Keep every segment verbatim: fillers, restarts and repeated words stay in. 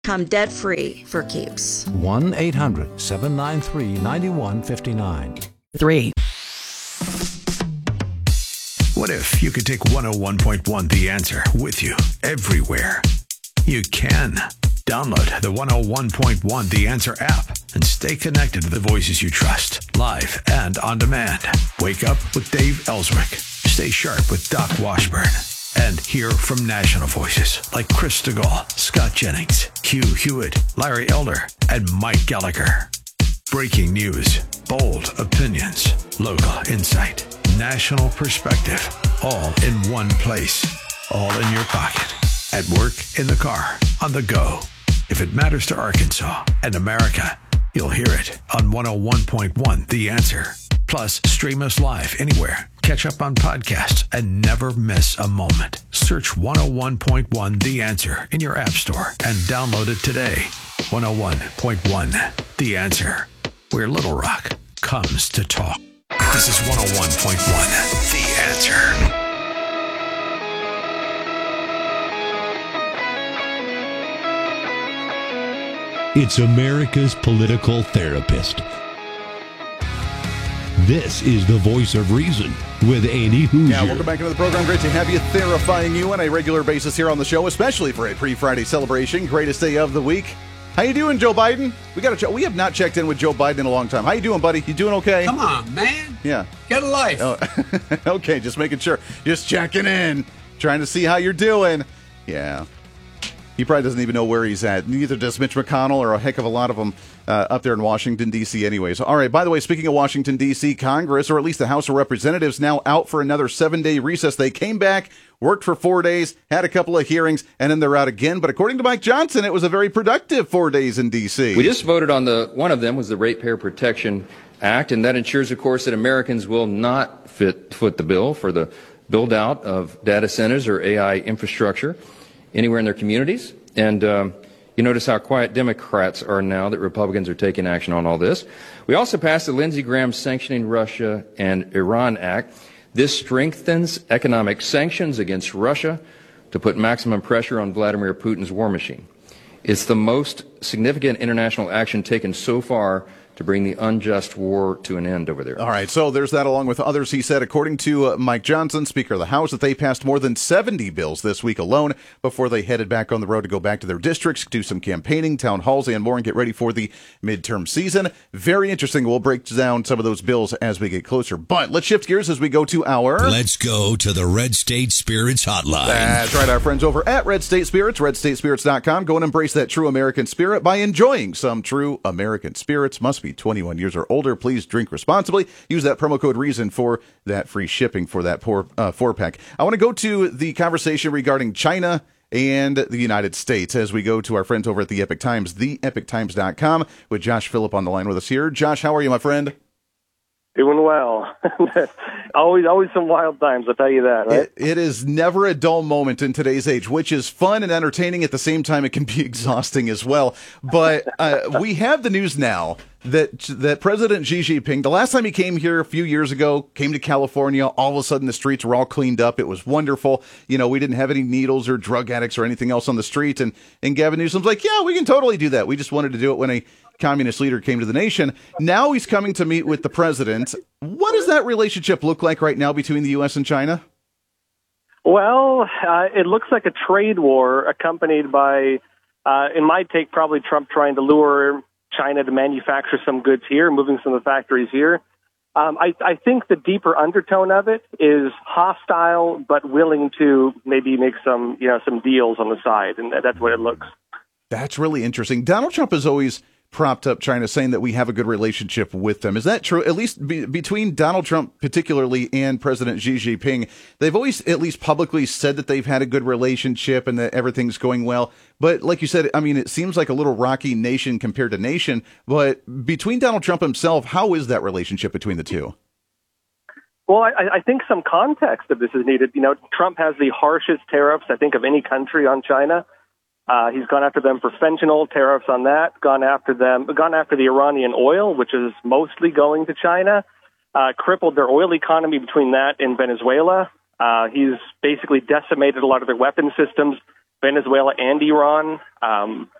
Come debt-free for keeps. one eight hundred seven nine three nine one five nine. Three. What if you could take one oh one point one The Answer with you everywhere? You can. Download the one oh one point one The Answer app and stay connected to the voices you trust, live and on demand. Wake up with Dave Ellswick. Stay sharp with Doc Washburn. And hear from national voices like Chris DeGaulle, Scott Jennings, Hugh Hewitt, Larry Elder, and Mike Gallagher. Breaking news, bold opinions, local insight, national perspective, all in one place, all in your pocket, at work, in the car, on the go. If it matters to Arkansas and America, you'll hear it on one oh one point one The Answer. Plus, stream us live anywhere. Catch up on podcasts and never miss a moment. Search one oh one point one The Answer in your app store and download it today. one oh one point one The Answer, where Little Rock comes to talk. This is one oh one point one The Answer. It's America's political therapist. This is the Voice of Reason with Andy Hoosier. Yeah, welcome back into the program. Great to have you, therifying you on a regular basis here on the show, especially for a pre-Friday celebration. Greatest day of the week. How you doing, Joe Biden? We got to. We have not checked in with Joe Biden in a long time. How you doing, buddy? You doing okay? Come on, man. Yeah. Get a life. Oh, okay, just making sure. Just checking in. Trying to see how you're doing. Yeah. He probably doesn't even know where he's at. Neither does Mitch McConnell or a heck of a lot of them uh, up there in Washington, D C anyways. All right, by the way, speaking of Washington, D C, Congress, or at least the House of Representatives, now out for another seven-day recess. They came back, worked for four days, had a couple of hearings, and then they're out again. But according to Mike Johnson, it was a very productive four days in D C. We just voted on the, one of them was the Ratepayer Protection Act, and that ensures, of course, that Americans will not fit, foot the bill for the build-out of data centers or A I infrastructure anywhere in their communities. And um, you notice how quiet Democrats are now that Republicans are taking action on all this. We also passed the Lindsey Graham Sanctioning Russia and Iran Act. This strengthens economic sanctions against Russia to put maximum pressure on Vladimir Putin's war machine. It's the most significant international action taken so far to bring the unjust war to an end over there. All right, so there's that along with others. He said, according to uh, Mike Johnson, Speaker of the House, that they passed more than seventy bills this week alone before they headed back on the road to go back to their districts, do some campaigning, town halls, and more, and get ready for the midterm season. Very interesting. We'll break down some of those bills as we get closer. But let's shift gears as we go to our... Let's go to the Red State Spirits Hotline. That's right, our friends over at Red State Spirits, red state spirits dot com. Go and embrace that true American spirit by enjoying some true American spirits. Must be twenty-one years or older. Please drink responsibly. Use that promo code REASON for that free shipping for that poor, uh, four-pack. I want to go to the conversation regarding China and the United States as we go to our friends over at the Epic Times, the epic times dot com, with Josh Phillip on the line with us here. Josh, how are you, my friend? Doing well. always always some wild times, I'll tell you that, right? It, it is never a dull moment in today's age, which is fun and entertaining. At the same time, it can be exhausting as well. But uh, we have the news now that that President Xi Jinping, the last time he came here a few years ago, came to California, all of a sudden the streets were all cleaned up. It was wonderful. You know, we didn't have any needles or drug addicts or anything else on the street. And, and Gavin Newsom's like, yeah, we can totally do that. We just wanted to do it when a communist leader came to the nation. Now he's coming to meet with the president. What does that relationship look like right now between the U S and China? Well, uh, it looks like a trade war accompanied by, uh, in my take, probably Trump trying to lure China to manufacture some goods here, moving some of the factories here. Um, I, I think the deeper undertone of it is hostile, but willing to maybe make some, you know, some deals on the side, and that's what it looks. That's really interesting. Donald Trump has always propped up China, saying that we have a good relationship with them. Is that true? At least be, between Donald Trump particularly and President Xi Jinping, they've always at least publicly said that they've had a good relationship and that everything's going well. But like you said, I mean, it seems like a little rocky nation compared to nation. But between Donald Trump himself, how is that relationship between the two? Well, I, I think some context of this is needed. You know, Trump has the harshest tariffs, I think, of any country on China. Uh, he's gone after them for fentanyl, tariffs on that, gone after them, gone after the Iranian oil, which is mostly going to China, uh, crippled their oil economy between that and Venezuela. Uh, he's basically decimated a lot of their weapon systems, Venezuela and Iran. Um, he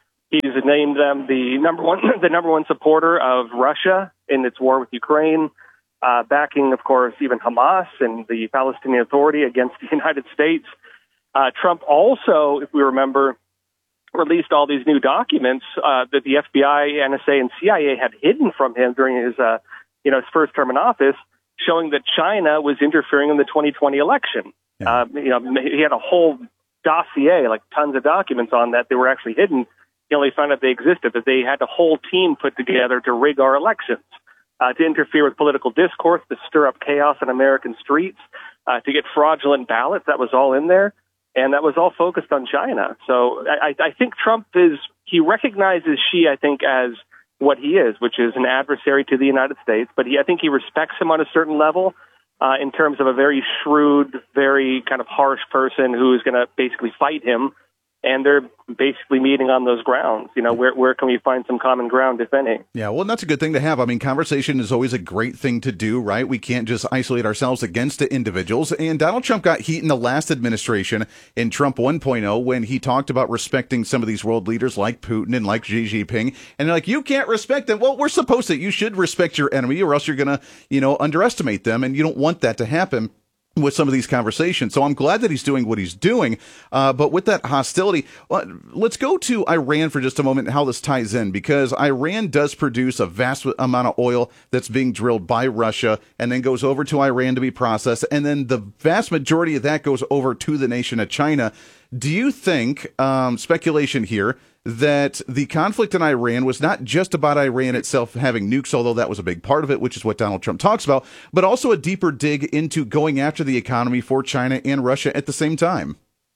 He's named them the number one, the number one supporter of Russia in its war with Ukraine, uh, backing, of course, even Hamas and the Palestinian Authority against the United States. Uh, Trump also, if we remember, released all these new documents uh, that the F B I, N S A, and C I A had hidden from him during his, uh, you know, his first term in office, showing that China was interfering in the twenty twenty election. Yeah. Uh, you know, he had a whole dossier, like tons of documents on that. They were actually hidden. He only found out they existed, that they had a whole team put together to rig our elections, uh, to interfere with political discourse, to stir up chaos in American streets, uh, to get fraudulent ballots. That was all in there. And that was all focused on China. So I, I think Trump is, he recognizes Xi, I think, as what he is, which is an adversary to the United States. But he, I think he respects him on a certain level uh, in terms of a very shrewd, very kind of harsh person who's going to basically fight him. And they're basically meeting on those grounds. You know, where where can we find some common ground, if any? Yeah, well, and that's a good thing to have. I mean, conversation is always a great thing to do, right? We can't just isolate ourselves against the individuals. And Donald Trump got heat in the last administration in Trump one point oh when he talked about respecting some of these world leaders like Putin and like Xi Jinping. And they're like, you can't respect them. Well, we're supposed to. You should respect your enemy or else you're going to, you know, underestimate them. And you don't want that to happen with some of these conversations. So I'm glad that he's doing what he's doing. Uh, but with that hostility, well, let's go to Iran for just a moment and how this ties in, because Iran does produce a vast amount of oil that's being drilled by Russia and then goes over to Iran to be processed. And then the vast majority of that goes over to the nation of China. Do you think, um, speculation here, that the conflict in Iran was not just about Iran itself having nukes, although that was a big part of it, which is what Donald Trump talks about, but also a deeper dig into going after the economy for China and Russia at the same time?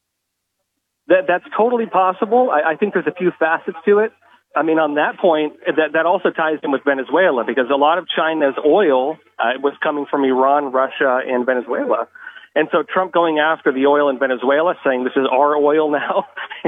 That, that's totally possible. I, I think there's a few facets to it. I mean, on that point, that, that also ties in with Venezuela, because a lot of China's oil uh, was coming from Iran, Russia, and Venezuela. And so Trump going after the oil in Venezuela, saying this is our oil now,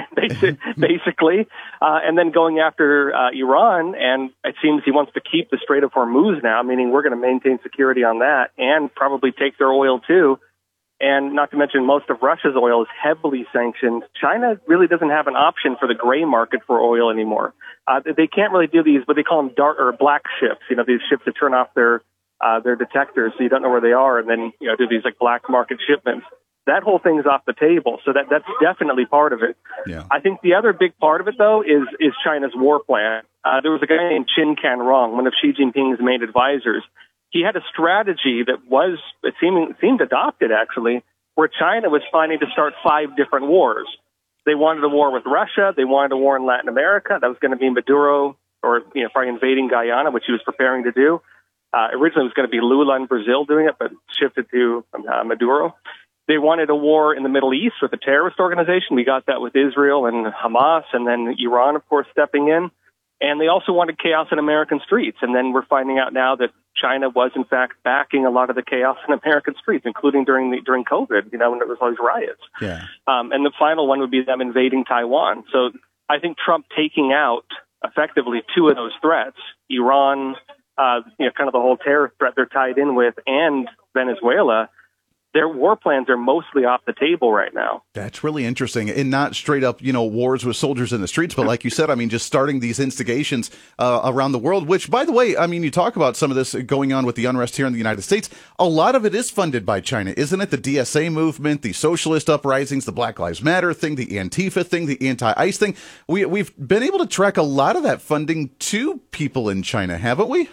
basically, uh, and then going after uh, Iran, and it seems he wants to keep the Strait of Hormuz now, meaning we're going to maintain security on that and probably take their oil too. And not to mention most of Russia's oil is heavily sanctioned. China really doesn't have an option for the gray market for oil anymore. Uh, they can't really do these, but they call them dark or black ships, you know, these ships that turn off their Uh, their detectors, so you don't know where they are, and then, you know, do these like black market shipments. That whole thing's off the table, so that that's definitely part of it. Yeah. I think the other big part of it, though, is is China's war plan. Uh, there was a guy named Qin Canrong, one of Xi Jinping's main advisors. He had a strategy that was it seemed seemed adopted actually, where China was planning to start five different wars. They wanted a war with Russia. They wanted a war in Latin America. That was going to be Maduro, or you know, probably invading Guyana, which he was preparing to do. Uh, originally, it was going to be Lula in Brazil doing it, but shifted to uh, Maduro. They wanted a war in the Middle East with a terrorist organization. We got that with Israel and Hamas, and then Iran, of course, stepping in. And they also wanted chaos in American streets. And then we're finding out now that China was, in fact, backing a lot of the chaos in American streets, including during the during COVID, you know, when there was all these riots. Yeah. Um, and the final one would be them invading Taiwan. So I think Trump taking out effectively two of those threats, Iran, Uh, you know, kind of the whole terror threat they're tied in with, and Venezuela, their war plans are mostly off the table right now. That's really interesting. And not straight up, you know, wars with soldiers in the streets, but like you said, I mean, just starting these instigations uh, around the world, which, by the way, I mean, you talk about some of this going on with the unrest here in the United States. A lot of it is funded by China, isn't it? The D S A movement, the socialist uprisings, the Black Lives Matter thing, the Antifa thing, the anti-ICE thing. We, we've been able to track a lot of that funding to people in China, haven't we?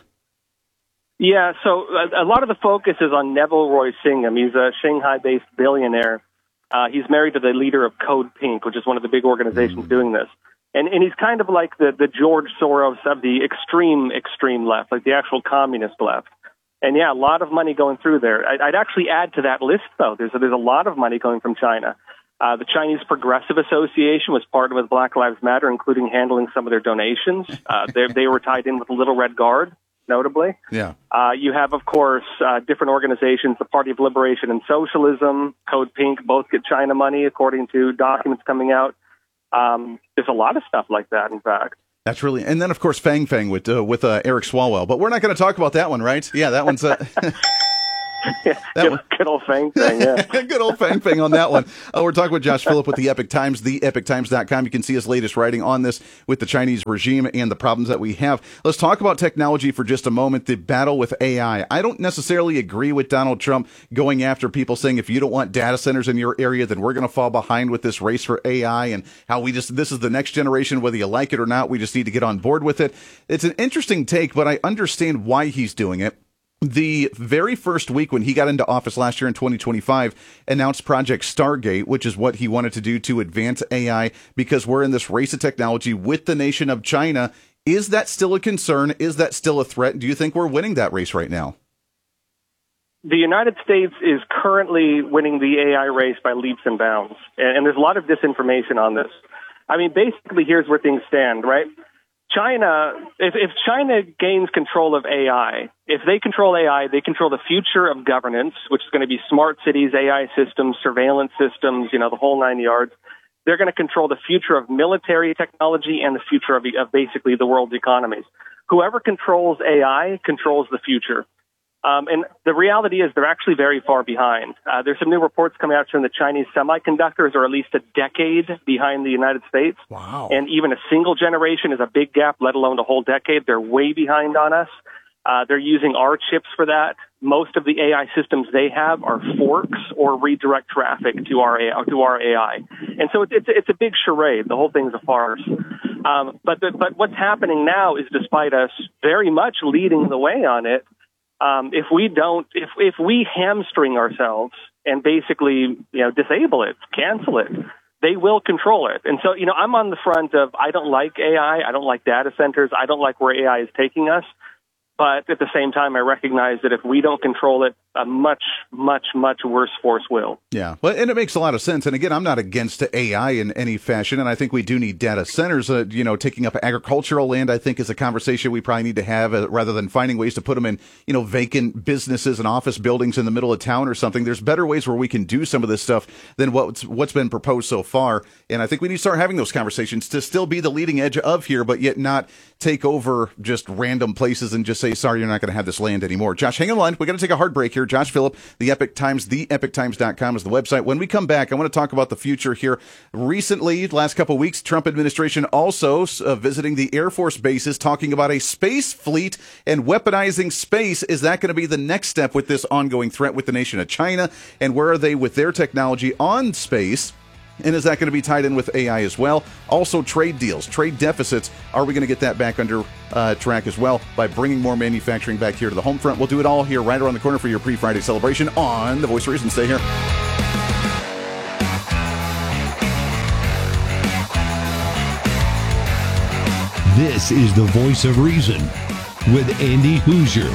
Yeah, so a lot of the focus is on Neville Roy Singham. He's a Shanghai-based billionaire. Uh, he's married to the leader of Code Pink, which is one of the big organizations mm. doing this. And and he's kind of like the, the George Soros of the extreme, extreme left, like the actual communist left. And yeah, a lot of money going through there. I'd, I'd actually add to that list, though. There's a, there's a lot of money going from China. Uh, the Chinese Progressive Association was partnered with Black Lives Matter, including handling some of their donations. Uh, they, they were tied in with the Little Red Guard, notably. Yeah. Uh, you have, of course, uh, different organizations, the Party of Liberation and Socialism, Code Pink, both get China money, according to documents coming out. Um, there's a lot of stuff like that, in fact. That's really, and then, of course, Fang Fang with, uh, with uh, Eric Swalwell. But we're not going to talk about that one, right? Yeah, that one's... Uh... Yeah, That good, good old Fang Fang, yeah. Good old Fang Fang on that one. Uh, we're talking with Josh Phillip with the Epic Times, the epic times dot com. You can see his latest writing on this with the Chinese regime and the problems that we have. Let's talk about technology for just a moment, the battle with A I. I don't necessarily agree with Donald Trump going after people saying, if you don't want data centers in your area, then we're going to fall behind with this race for A I and how we just, this is the next generation, whether you like it or not, we just need to get on board with it. It's an interesting take, but I understand why he's doing it. The very first week when he got into office last year in twenty twenty-five, announced Project Stargate, which is what he wanted to do to advance A I because we're in this race of technology with the nation of China. Is that still a concern? Is that still a threat? Do you think we're winning that race right now? The United States is currently winning the A I race by leaps and bounds, and, and there's a lot of disinformation on this. I mean, basically, here's where things stand, right? China, if, if China gains control of A I, if they control A I, they control the future of governance, which is going to be smart cities, A I systems, surveillance systems, you know, the whole nine yards. They're going to control the future of military technology and the future of, of basically the world's economies. Whoever controls A I controls the future. Um, and the reality is they're actually very far behind. Uh, there's some new reports coming out showing the Chinese semiconductors are at least a decade behind the United States. Wow. And even a single generation is a big gap, let alone a whole decade. They're way behind on us. Uh, they're using our chips for that. Most of the A I systems they have are forks or redirect traffic to our A I, to our A I. And so it's, it's, it's a big charade. The whole thing's a farce. Um, but, the, but what's happening now is despite us very much leading the way on it, Um, if we don't, if if we hamstring ourselves and basically, you know, disable it, cancel it, they will control it. And so, you know, I'm on the front of I don't like A I, I don't like data centers, I don't like where A I is taking us. But at the same time, I recognize that if we don't control it, a much, much, much worse force will. Yeah, well, and it makes a lot of sense. And again, I'm not against A I in any fashion, and I think we do need data centers. Uh, you know, taking up agricultural land, I think, is a conversation we probably need to have uh, rather than finding ways to put them in, you know, vacant businesses and office buildings in the middle of town or something. There's better ways where we can do some of this stuff than what's what's been proposed so far. And I think we need to start having those conversations to still be the leading edge of here, but yet not take over just random places and just say, sorry, you're not going to have this land anymore. Josh, hang on the line. We're going to take a hard break here. Josh Phillip, the Epic Times, the epic times dot com is the website. When we come back, I want to talk about the future here. Recently, last couple of weeks, Trump administration also uh, visiting the Air Force bases, talking about a space fleet and weaponizing space. Is that going to be the next step with this ongoing threat with the nation of China? And where are they with their technology on space? And is that going to be tied in with A I as well? Also, trade deals, trade deficits. Are we going to get that back under uh, track as well by bringing more manufacturing back here to the home front? We'll do it all here right around the corner for your pre-Friday celebration on The Voice of Reason. Stay here. This is The Voice of Reason with Andy Hoosier.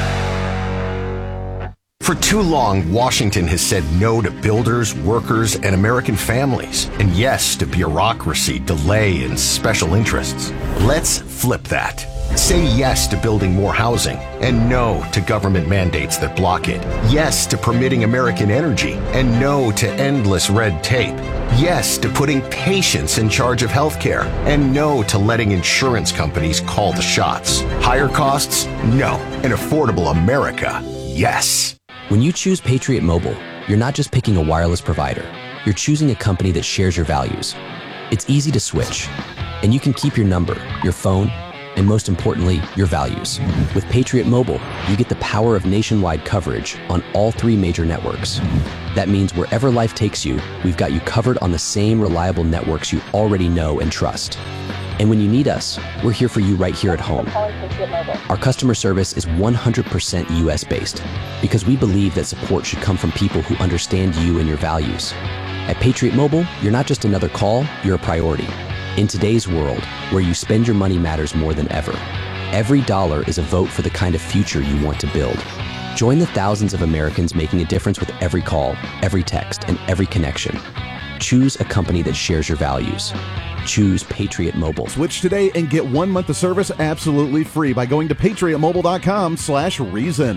For too long, Washington has said no to builders, workers, and American families, and yes to bureaucracy, delay, and special interests. Let's flip that. Say yes to building more housing, and no to government mandates that block it. Yes to permitting American energy, and no to endless red tape. Yes to putting patients in charge of healthcare, and no to letting insurance companies call the shots. Higher costs? No. An affordable America? Yes. When you choose Patriot Mobile, you're not just picking a wireless provider. You're choosing a company that shares your values. It's easy to switch, and you can keep your number, your phone, and most importantly, your values. With Patriot Mobile, you get the power of nationwide coverage on all three major networks. That means wherever life takes you, we've got you covered on the same reliable networks you already know and trust. And when you need us, we're here for you right here at home. Our customer service is one hundred percent U S based because we believe that support should come from people who understand you and your values. At Patriot Mobile, you're not just another call, you're a priority. In today's world, where you spend your money matters more than ever, every dollar is a vote for the kind of future you want to build. Join the thousands of Americans making a difference with every call, every text, and every connection. Choose a company that shares your values. Choose Patriot Mobile. Switch today and get one month of service absolutely free by going to patriot mobile dot com slash reason.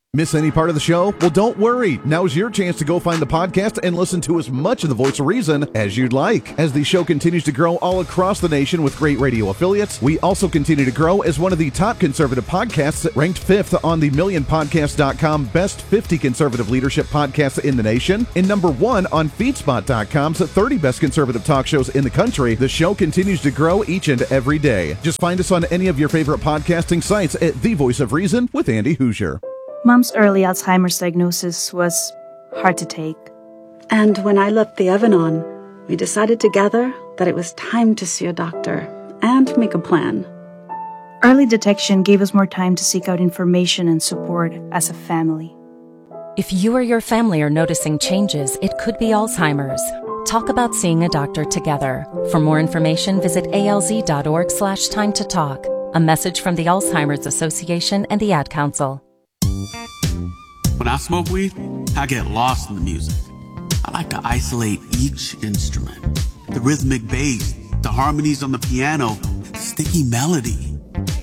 Miss any part of the show? Well, don't worry. Now's your chance to go find the podcast and listen to as much of the Voice of Reason as you'd like. As the show continues to grow all across the nation with great radio affiliates, we also continue to grow as one of the top conservative podcasts, ranked fifth on the million podcast dot com Best fifty Conservative Leadership Podcasts in the nation, and number one on feedspot dot com's thirty Best Conservative Talk Shows in the country. The show continues to grow each and every day. Just find us on any of your favorite podcasting sites at The Voice of Reason with Andy Hoosier. Mom's early Alzheimer's diagnosis was hard to take. And when I left the oven on, we decided together that it was time to see a doctor and make a plan. Early detection gave us more time to seek out information and support as a family. If you or your family are noticing changes, it could be Alzheimer's. Talk about seeing a doctor together. For more information, visit alz.org slash time to talk. A message from the Alzheimer's Association and the Ad Council. When I smoke weed, I get lost in the music. I like to isolate each instrument. The rhythmic bass, the harmonies on the piano, the sticky melody.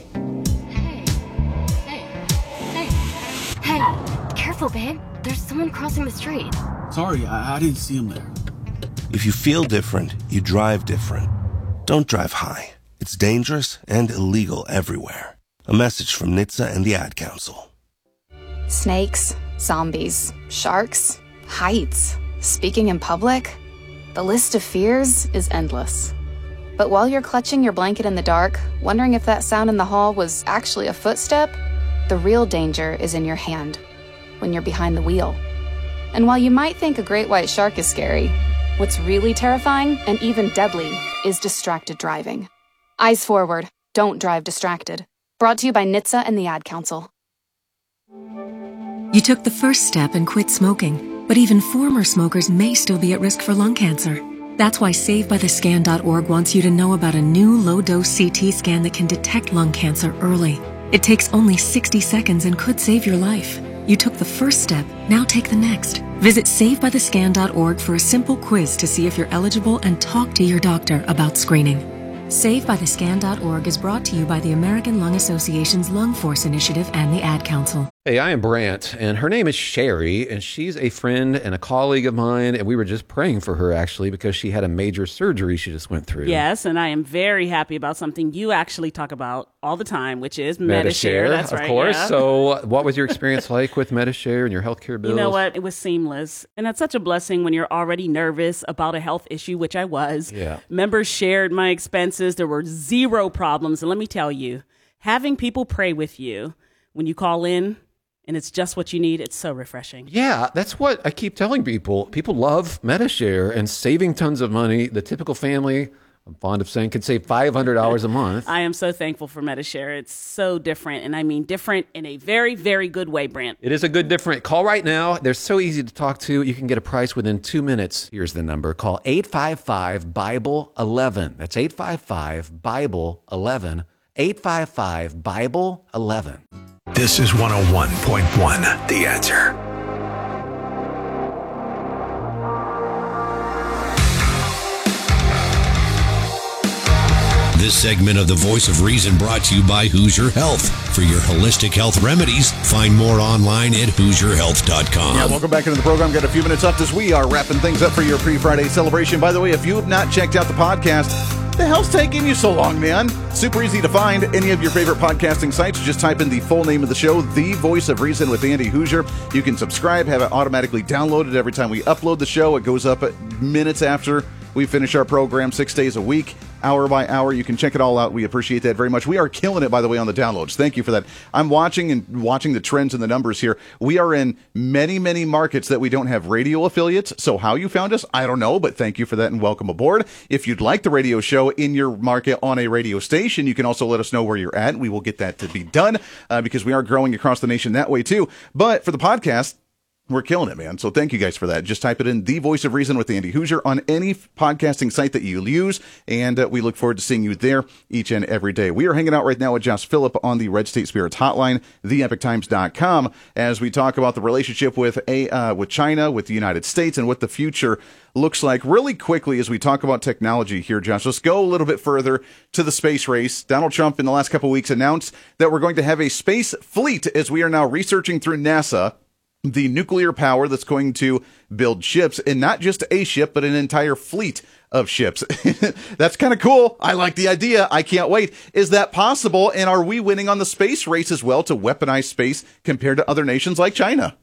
Hey, hey, hey, hey, careful, babe. There's someone crossing the street. Sorry, I, I didn't see him there. If you feel different, you drive different. Don't drive high. It's dangerous and illegal everywhere. A message from N H T S A and the Ad Council. Snakes, zombies, sharks, heights, speaking in public. The list of fears is endless. But while you're clutching your blanket in the dark, wondering if that sound in the hall was actually a footstep, the real danger is in your hand, when you're behind the wheel. And while you might think a great white shark is scary, what's really terrifying and even deadly is distracted driving. Eyes forward, don't drive distracted. Brought to you by N H T S A and the Ad Council. You took the first step and quit smoking, but even former smokers may still be at risk for lung cancer. That's why Save By The Scan dot org wants you to know about a new low-dose C T scan that can detect lung cancer early. It takes only sixty seconds and could save your life. You took the first step, now take the next. Visit Save By The Scan dot org for a simple quiz to see if you're eligible and talk to your doctor about screening. Save By The Scan dot org is brought to you by the American Lung Association's Lung Force Initiative and the Ad Council. Hey, I am Brant, and her name is Sherry, and she's a friend and a colleague of mine, and we were just praying for her, actually, because she had a major surgery she just went through. Yes, and I am very happy about something you actually talk about all the time, which is Medi-Share. That's of right, course. yeah. So what was your experience like with Medi-Share and your healthcare bills? You know what? It was seamless. And that's such a blessing when you're already nervous about a health issue, which I was. Yeah. Members shared my expenses. There were zero problems. And let me tell you, having people pray with you when you call in, and it's just what you need, it's so refreshing. Yeah, that's what I keep telling people. People love Medi-Share and saving tons of money. The typical family, I'm fond of saying, could save five hundred dollars a month. I am so thankful for Medi-Share. It's so different, and I mean different in a very, very good way, Brant. It is a good different. Call right now. They're so easy to talk to. You can get a price within two minutes. Here's the number. Call eight five five, Bible eleven. That's eight five five, Bible eleven. eight five five, Bible eleven. This is one oh one point one, The Answer. This segment of The Voice of Reason brought to you by Hoosier Health. For your holistic health remedies, find more online at hoosier health dot com. Yeah, welcome back into the program. Got a few minutes left as we are wrapping things up for your pre-Friday celebration. By the way, if you have not checked out the podcast, the hell's taking you so long, man? Super easy to find any of your favorite podcasting sites. Just type in the full name of the show, The Voice of Reason with Andy Hoosier. You can subscribe, have it automatically downloaded every time we upload the show. It goes up minutes after we finish our program, six days a week, hour by hour. You can check it all out. We appreciate that very much. We are killing it, by the way, on the downloads. Thank you for that. I'm watching and watching the trends and the numbers here. We are in many, many markets that we don't have radio affiliates. So how you found us, I don't know, but thank you for that and welcome aboard. If you'd like the radio show in your market on a radio station, you can also let us know where you're at. We will get that to be done uh, because we are growing across the nation that way too. But for the podcast, We're killing it, man. So thank you guys for that. Just type it in, The Voice of Reason with Andy Hoosier, on any podcasting site that you use, and uh, we look forward to seeing you there each and every day. We are hanging out right now with Josh Phillip on the Red State Spirits hotline, the epic times dot com, as we talk about the relationship with a uh, with China, with the United States, and what the future looks like. Really quickly, as we talk about technology here, Josh, let's go a little bit further to the space race. Donald Trump, in the last couple of weeks, announced that we're going to have a space fleet, as we are now researching through NASA the nuclear power that's going to build ships, and not just a ship, but an entire fleet of ships. That's kind of cool. I like the idea. I can't wait. Is that possible? And are we winning on the space race as well to weaponize space compared to other nations like China?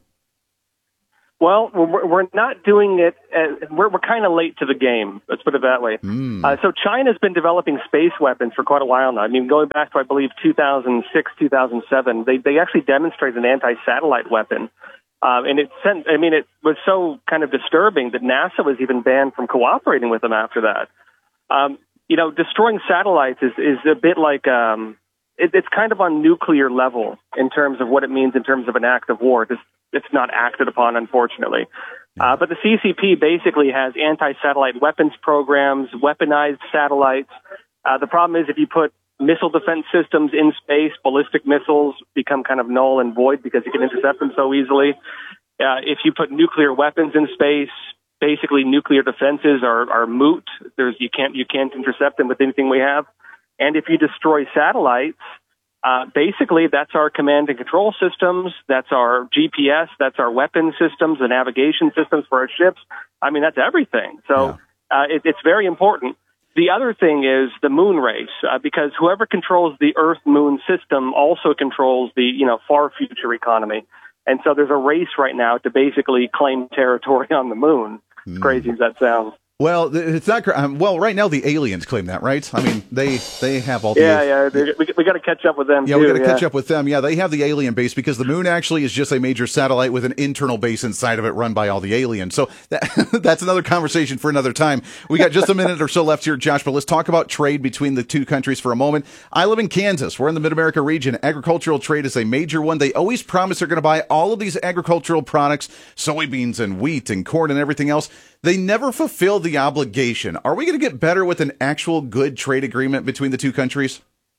Well, we're, we're not doing it. As, we're we're kind of late to the game. Let's put it that way. Mm. Uh, so China's been developing space weapons for quite a while now. I mean, going back to, I believe, two thousand six, two thousand seven, they they actually demonstrated an anti-satellite weapon. Um, and it sent, I mean, it was so kind of disturbing that NASA was even banned from cooperating with them after that. Um, you know, destroying satellites is, is a bit like, um, it, it's kind of on nuclear level in terms of what it means in terms of an act of war. It's, it's not acted upon, unfortunately. Uh, but the C C P basically has anti-satellite weapons programs, weaponized satellites. Uh, the problem is if you put missile defense systems in space, ballistic missiles become kind of null and void because you can intercept them so easily. Uh, if you put nuclear weapons in space, basically nuclear defenses are, are moot. There's, you can't, you can't intercept them with anything we have. And if you destroy satellites, uh, basically that's our command and control systems. That's our G P S. That's our weapon systems, the navigation systems for our ships. I mean, that's everything. So, yeah. uh, it, it's very important. The other thing is the moon race, uh, because whoever controls the Earth-Moon system also controls the, you know, far future economy. And so there's a race right now to basically claim territory on the moon. As crazy as that sounds. Well, it's not. Um, well, right now the aliens claim that, right? I mean, they they have all the. Yeah, yeah. We, we got to catch up with them. Yeah, too, we got to yeah. catch up with them. Yeah, they have the alien base because the moon actually is just a major satellite with an internal base inside of it, run by all the aliens. So that, that's another conversation for another time. We got just a minute or so left here, Josh. But let's talk about trade between the two countries for a moment. I live in Kansas. We're in the Mid America region. Agricultural trade is a major one. They always promise they're going to buy all of these agricultural products, soybeans and wheat and corn and everything else. They never fulfill the obligation. Are we going to get better with an actual good trade agreement between the two countries?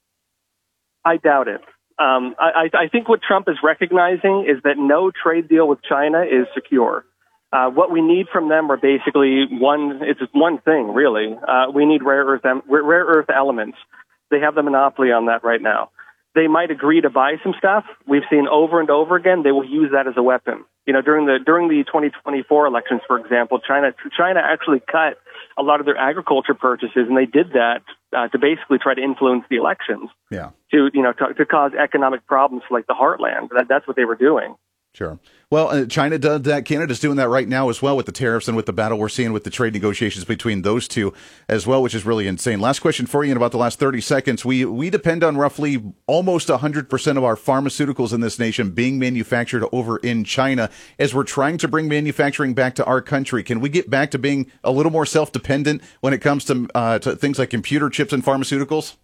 I doubt it. Um, I, I think what Trump is recognizing is that no trade deal with China is secure. Uh, what we need from them are basically one, it's one thing, really. Uh, we need rare earth, rare earth elements. They have the monopoly on that right now. They might agree to buy some stuff. We've seen over and over again, they will use that as a weapon. You know, during the during the twenty twenty-four elections, for example, China China actually cut a lot of their agriculture purchases, and they did that uh, to basically try to influence the elections. Yeah. To you know to, to cause economic problems for like the heartland. That, that's what they were doing. Sure. Well, uh, China does that. Canada's doing that right now as well with the tariffs and with the battle we're seeing with the trade negotiations between those two as well, which is really insane. Last question for you in about the last thirty seconds. We we depend on roughly almost one hundred percent of our pharmaceuticals in this nation being manufactured over in China. As we're trying to bring manufacturing back to our country, can we get back to being a little more self-dependent when it comes to, uh, to things like computer chips and pharmaceuticals?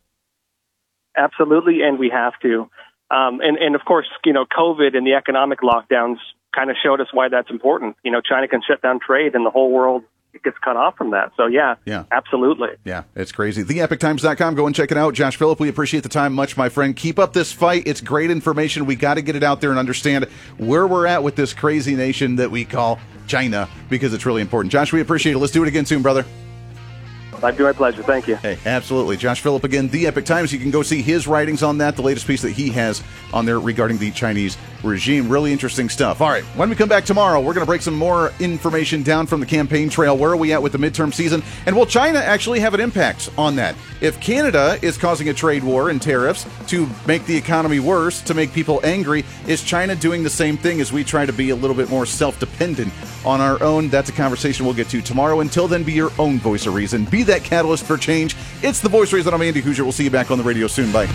Absolutely, and we have to. Um, and, and of course, you know, COVID and the economic lockdowns kind of showed us why that's important. You know, China can shut down trade and the whole world gets cut off from that. So, yeah, yeah, absolutely. Yeah, it's crazy. the epic times dot com. Go and check it out. Josh Phillip, we appreciate the time much, my friend. Keep up this fight. It's great information. We got to get it out there and understand where we're at with this crazy nation that we call China, because it's really important. Josh, we appreciate it. Let's do it again soon, brother. That'd be my pleasure. Thank you. Hey, absolutely. Josh Phillip again, The Epic Times. You can go see his writings on that, the latest piece that he has on there regarding the Chinese regime. Really interesting stuff. All right, when we come back tomorrow, we're going to break some more information down from the campaign trail. Where are we at with the midterm season? And will China actually have an impact on that? If Canada is causing a trade war and tariffs to make the economy worse, to make people angry, is China doing the same thing as we try to be a little bit more self-dependent on our own? That's a conversation we'll get to tomorrow. Until then, be your own voice of reason. Be that catalyst for change. It's The Voice of Reason. I'm Andy Hoosier. We'll see you back on the radio soon. Bye.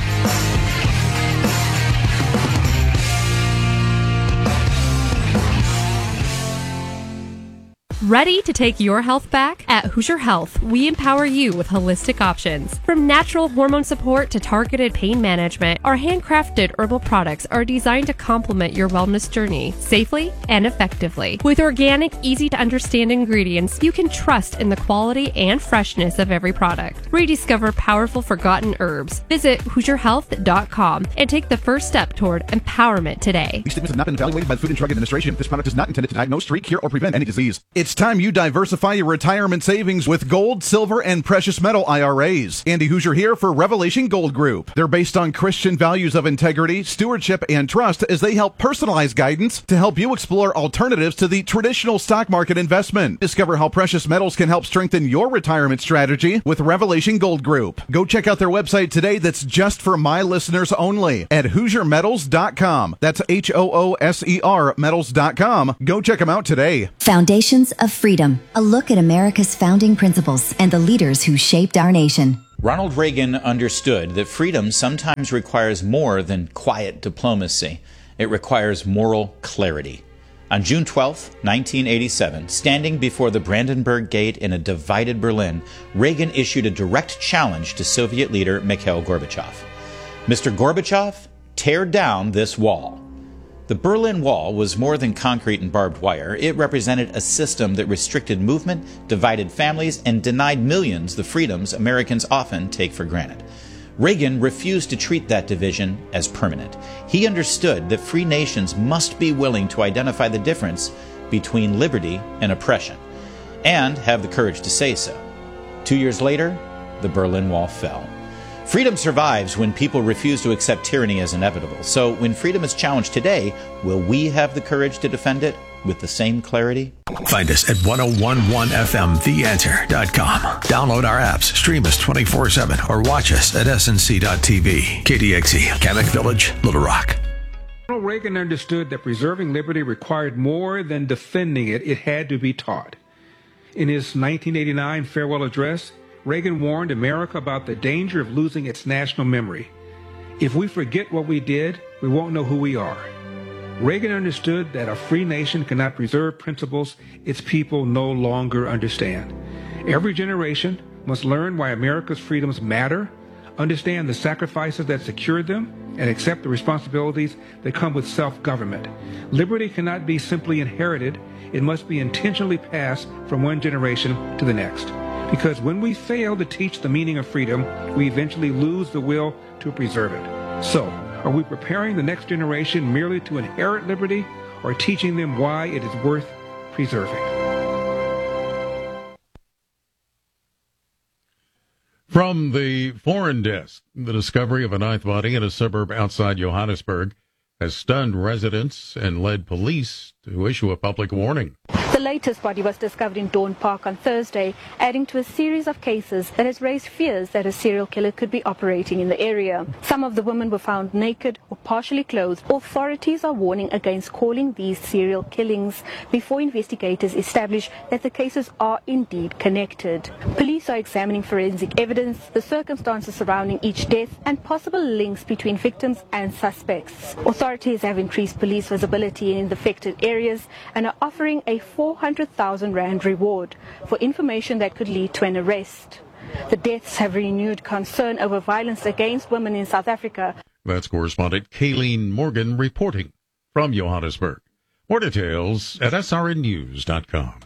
Ready to take your health back? At Hoosier Health, we empower you with holistic options. From natural hormone support to targeted pain management, our handcrafted herbal products are designed to complement your wellness journey safely and effectively. With organic, easy-to-understand ingredients, you can trust in the quality and freshness of every product. Rediscover powerful forgotten herbs. Visit Hoosier Health dot com and take the first step toward empowerment today. These statements have not been evaluated by the Food and Drug Administration. This product is not intended to diagnose, treat, cure, or prevent any disease. It's time you diversify your retirement savings with gold, silver, and precious metal I R As. Andy Hoosier here for Revelation Gold Group. They're based on Christian values of integrity, stewardship, and trust as they help personalize guidance to help you explore alternatives to the traditional stock market investment. Discover how precious metals can help strengthen your retirement strategy with Revelation Gold Group. Go check out their website today that's just for my listeners only at Hoosier Metals dot com. That's H O O S E R metals dot com. Go check them out today. Foundations of Freedom, a look at America's founding principles and the leaders who shaped our nation. Ronald Reagan understood that freedom sometimes requires more than quiet diplomacy. It requires moral clarity. On June twelfth, nineteen eighty-seven, standing before the Brandenburg Gate in a divided Berlin, Reagan issued a direct challenge to Soviet leader Mikhail Gorbachev. Mister Gorbachev, tear down this wall. The Berlin Wall was more than concrete and barbed wire. It represented a system that restricted movement, divided families, and denied millions the freedoms Americans often take for granted. Reagan refused to treat that division as permanent. He understood that free nations must be willing to identify the difference between liberty and oppression, and have the courage to say so. Two years later, the Berlin Wall fell. Freedom survives when people refuse to accept tyranny as inevitable. So when freedom is challenged today, will we have the courage to defend it with the same clarity? Find us at ten eleven F M the answer dot com. Download our apps, stream us twenty-four seven, or watch us at S N C dot T V. K D X E, Kamek Village, Little Rock. Ronald Reagan understood that preserving liberty required more than defending it. It had to be taught. In his nineteen eighty-nine farewell address, Reagan warned America about the danger of losing its national memory. If we forget what we did, we won't know who we are. Reagan understood that a free nation cannot preserve principles its people no longer understand. Every generation must learn why America's freedoms matter, understand the sacrifices that secured them, and accept the responsibilities that come with self-government. Liberty cannot be simply inherited. It must be intentionally passed from one generation to the next. Because when we fail to teach the meaning of freedom, we eventually lose the will to preserve it. So, are we preparing the next generation merely to inherit liberty, or teaching them why it is worth preserving? From the Foreign Desk, the discovery of a ninth body in a suburb outside Johannesburg has stunned residents and led police to issue a public warning. The latest body was discovered in Dawn Park on Thursday, adding to a series of cases that has raised fears that a serial killer could be operating in the area. Some of the women were found naked or partially clothed. Authorities are warning against calling these serial killings before investigators establish that the cases are indeed connected. Police are examining forensic evidence, the circumstances surrounding each death, and possible links between victims and suspects. Authorities have increased police visibility in the affected areas and are offering a four hundred thousand rand reward for information that could lead to an arrest. The deaths have renewed concern over violence against women in South Africa. That's correspondent Kayleen Morgan reporting from Johannesburg. More details at S R N news dot com.